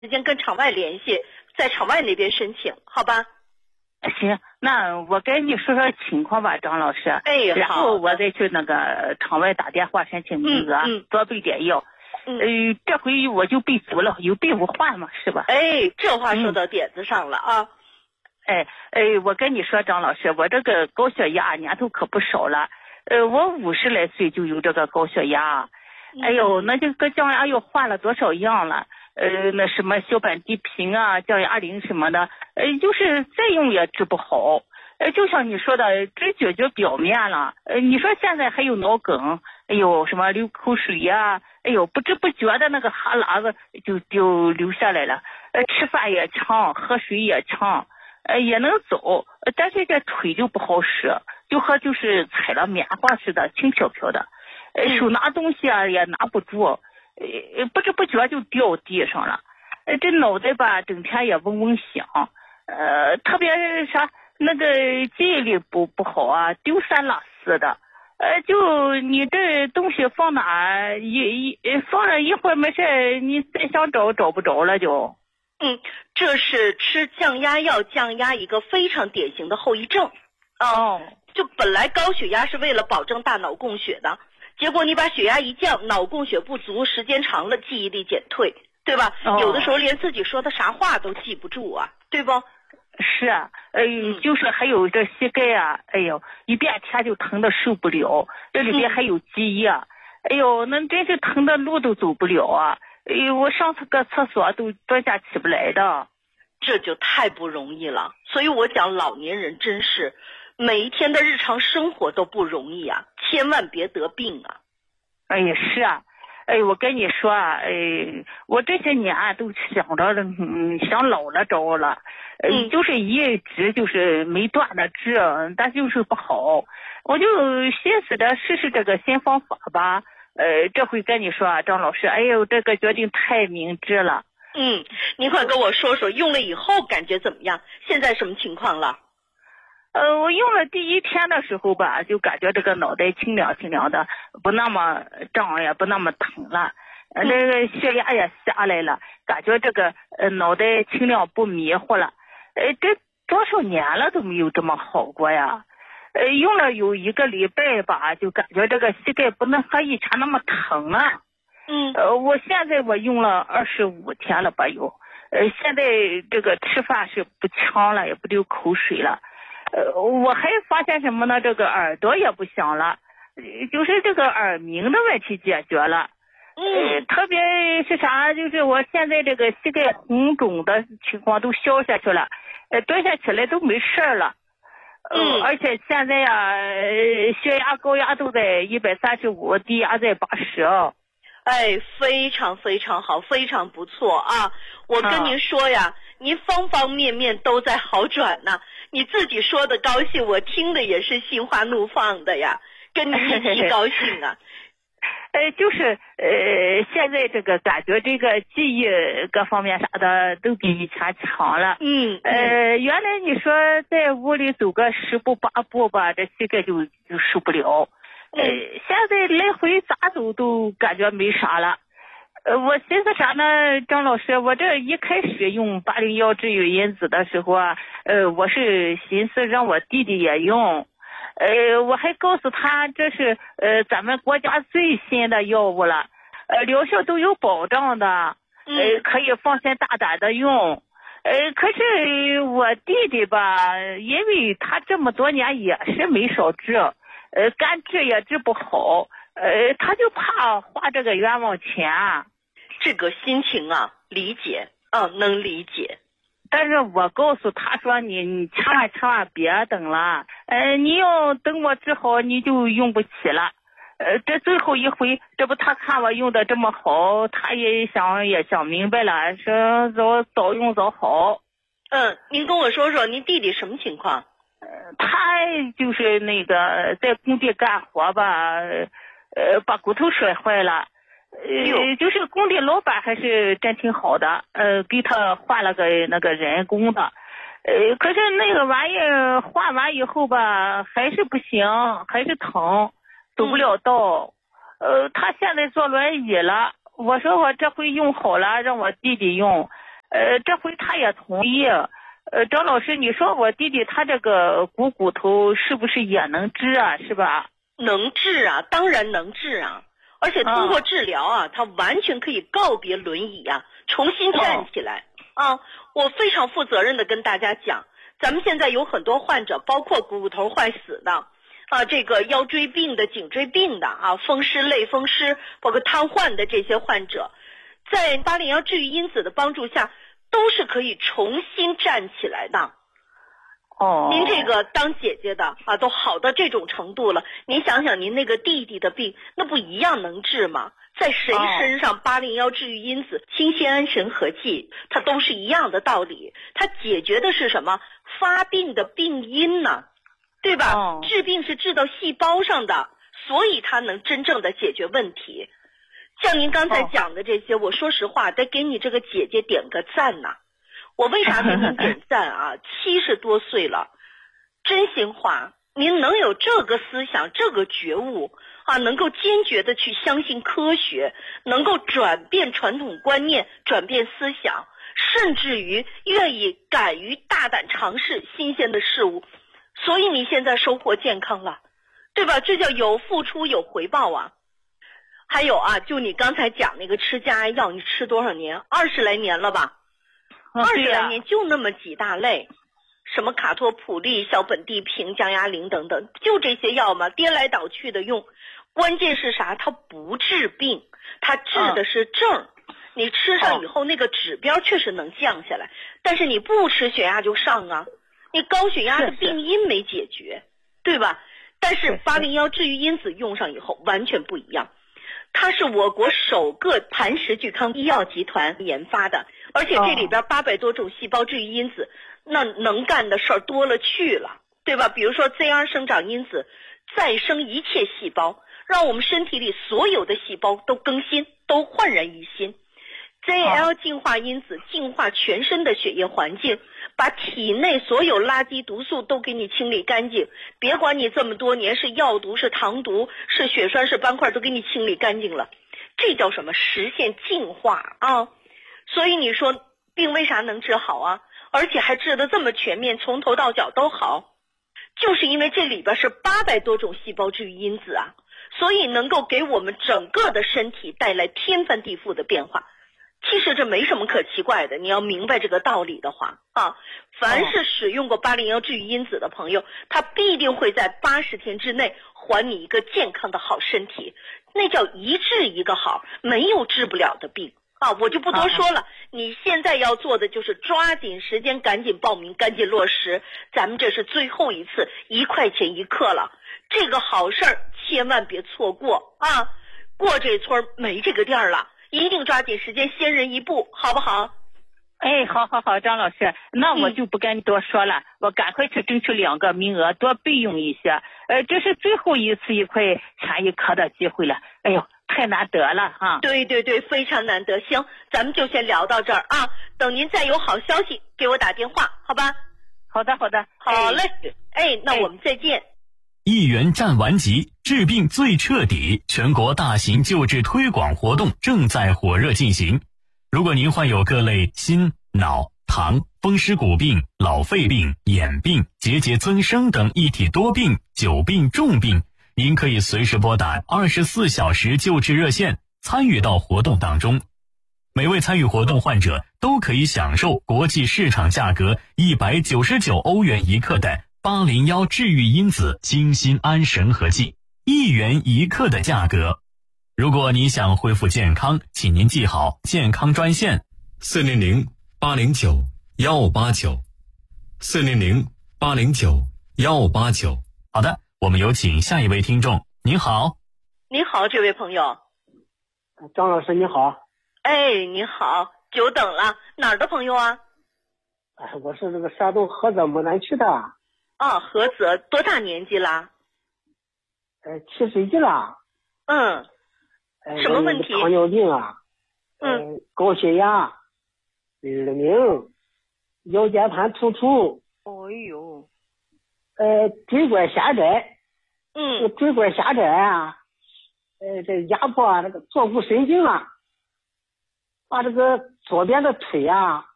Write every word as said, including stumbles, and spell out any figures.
时间跟场外联系，在场外那边申请，好吧？ 行，那我跟你说说情况吧，张老师。 哎， 然后我再去那个场外打电话申请名额， 嗯嗯、 多备点药。 嗯， 呃，这回我就备足了，有备无患嘛，是吧？ 哎，这话说到点子上了啊。 嗯、哎哎，我跟你说，张老师，我这个高血压年头可不少了。呃，我五十来岁就有这个高血压。 嗯、 哎呦，那这个降压药换了多少样了？呃，那什么小板地平啊、降压灵什么的，呃，就是再用也治不好。呃，就像你说的，只解决表面了。呃，你说现在还有脑梗，哎呦，什么流口水呀、啊，哎呦，不知不觉的那个哈喇子就就流下来了。呃，吃饭也呛，喝水也呛，呃，也能走，但是这腿就不好使，就和就是踩了棉花似的，轻飘飘的。呃，手拿东西啊也拿不住，呃，不知不觉就掉地上了。呃，这脑袋吧，整天也嗡嗡响，呃，特别是啥那个记忆力不不好啊，丢三落四的。呃，就你这东西放哪一一放了一会儿没事，你再想找找不着了就。 嗯，这是吃降压药降压一个非常典型的后遗症。 哦， 就本来高血压是为了保证大脑供血的。结果你把血压一降，脑供血不足，时间长了记忆力减退，对吧？哦、有的时候连自己说的啥话都记不住啊，对不？ 是啊，哎、呃，就是还有这膝盖啊，哎呦，一变天就疼的受不了，这里边还有积液，嗯、哎呦，那真是疼的路都走不了啊！哎呦，我上次个厕所都多下起不来的， 这就太不容易了。所以我讲老年人真是。每一天的日常生活都不容易啊，千万别得病啊！ 哎呀，是啊，哎，我跟你说啊，哎，我这些年都想着嗯，想老了着了，嗯，就是一直就是没断的治，但就是不好，我就寻思着试试这个新方法吧。呃，这回跟你说啊，张老师，哎呦，这个决定太明智了。 嗯，你快跟我说说，用了以后感觉怎么样？现在什么情况了？ 呃，我用了第一天的时候吧，就感觉这个脑袋清凉清凉的，不那么胀也不那么疼了，呃，那个血压也下来了，感觉这个呃脑袋清亮不迷糊了。呃，这多少年了都没有这么好过呀。呃，用了有一个礼拜吧，就感觉这个膝盖不能和以前那么疼了。 嗯。 呃，我现在我用了二十五天了吧有，呃，现在这个吃饭是不呛了，也不流口水了。呃，我还发现什么呢？这个耳朵也不响了，就是这个耳鸣的问题解决了。 嗯， 特别是啥，就是我现在这个膝盖红肿的情况都消下去了，呃，蹲下起来都没事了。 嗯， 而且现在呀、呃，血压、高压都在一百三十五，低压在八十。 哎，非常非常好，非常不错啊！我跟您说呀，啊、您方方面面都在好转呢。你自己说的高兴，我听的也是心花怒放的呀，跟你一起高兴啊。 呃，就是呃，现在这个感觉这个记忆各方面啥的都比以前强了。 嗯。 呃，原来你说在屋里走个十步八步吧，这膝盖就就受不了。呃，现在来回咋走都感觉没啥了。呃，我寻思啥呢，张老师，我这一开始用八零幺治愈因子的时候啊，呃，我是寻思让我弟弟也用，呃，我还告诉他这是呃咱们国家最新的药物了，呃，疗效都有保障的，呃，可以放心大胆的用。呃，可是我弟弟吧，因为他这么多年也是没少治。呃，干治也治不好，呃，他就怕花这个冤枉钱。 这个心情啊，理解，嗯，能理解。 但是我告诉他说你，你千万千万别等了，呃，你要等我治好，你就用不起了。呃，这最后一回，这不他看我用的这么好，他也想也想明白了，说早早用早好。 嗯，您跟我说说，您弟弟什么情况？ 他就是那个在工地干活吧，呃，把骨头摔坏了，呃，就是工地老板还是真挺好的，呃，给他换了个那个人工的，呃，可是那个玩意儿换完以后吧，还是不行，还是疼，走不了道，呃，他现在坐轮椅了，我说我这回用好了，让我弟弟用。 呃，这回他也同意。呃，张老师，你说我弟弟他这个股骨头是不是也能治啊？是吧？ 能治啊，当然能治啊。而且通过治疗啊，他完全可以告别轮椅啊，重新站起来啊。我非常负责任的跟大家讲，咱们现在有很多患者，包括股头坏死的啊，这个腰椎病的、颈椎病的啊，风湿、类风湿，包括瘫痪的这些患者，在八零幺治愈因子的帮助下，都是可以重新站起来的。 哦， 您这个当姐姐的啊，都好到这种程度了，您想想您那个弟弟的病，那不一样能治吗？在谁身上八零幺治愈因子、清心安神和气，它都是一样的道理。它解决的是什么？发病的病因呢，对吧？ 哦， 治病是治到细胞上的，所以它能真正的解决问题。像您刚才讲的这些，我说实话，得给你这个姐姐点个赞呐。我为啥给您点赞啊？七十多岁了，真心话，您能有这个思想、这个觉悟啊，能够坚决的去相信科学，能够转变传统观念、转变思想，甚至于愿意敢于大胆尝试新鲜的事物，所以你现在收获健康了，对吧？这叫有付出有回报啊。还有啊，就你刚才讲那个吃降压药，你吃多少年？二十来年了吧？二十来年就那么几大类，什么卡托普利、小苯地平、降压灵等等，就这些药嘛，颠来倒去的用。关键是啥？它不治病，它治的是症。嗯、你吃上以后，那个指标确实能降下来，但是你不吃血压就上啊，你高血压的病因没解决，对吧？但是八零幺治愈因子用上以后完全不一样。它是我国首个磐石聚康医药集团研发的，而且这里边八百多种细胞治愈因子，那能干的事儿多了去了，对吧？比如说 Z R 生长因子再生一切细胞，让我们身体里所有的细胞都更新，都焕然一新。Z L 净化因子净化全身的血液环境，把体内所有垃圾毒素都给你清理干净，别管你这么多年是药毒是糖毒是血栓是斑块，都给你清理干净了，这叫什么？实现净化啊！所以你说病为啥能治好啊？而且还治得这么全面，从头到脚都好，就是因为这里边是八百多种细胞治愈因子啊，所以能够给我们整个的身体带来天翻地覆的变化。其实这没什么可奇怪的，你要明白这个道理的话啊，凡是使用过八零幺治愈因子的朋友，他必定会在八十天之内还你一个健康的好身体，那叫一治一个好，没有治不了的病啊，我就不多说了。你现在要做的就是抓紧时间，赶紧报名，赶紧落实，咱们这是最后一次一块钱一克了，这个好事儿千万别错过啊！过这村没这个店了。一定抓紧时间，先人一步，好不好？ 哎，好好好，张老师，那我就不跟你多说了，嗯、我赶快去争取两个名额，多备用一些。呃，这是最后一次一块钱一颗的机会了，哎呦，太难得了哈！ 对对对，非常难得。行，咱们就先聊到这儿啊，等您再有好消息给我打电话，好吧？ 好的好的， 好嘞，哎，哎那我们再见。 一元战完疾，治病最彻底，全国大型救治推广活动正在火热进行。如果您患有各类心、脑、糖、风湿骨病、老肺病、眼病、结节增生等一体多病、久病重病，您可以随时拨打二十四小时救治热线，参与到活动当中。每位参与活动患者都可以享受国际市场价格一百九十九欧元一克的八零幺治愈因子清心安神和剂，一元一克的价格。如果你想恢复健康，请您记好健康专线四零零八零九幺八九，四零零八零九幺八九。 好的，我们有请下一位听众。您好。 您好，这位朋友。 张老师你好。 哎，你好，久等了，哪儿的朋友啊？ 哎，我是这个山东菏泽牡丹区的。 啊，菏泽，多大年纪啦？ 呃，七十一了。 嗯。 呃、 什么问题？ 糖尿病啊。 嗯。 呃、高血压、耳鸣、腰间盘突出。 哎呦。 呃，椎管狭窄。 嗯。 椎管狭窄啊，呃，这压迫啊，这个坐骨神经啊，把这个左边的腿啊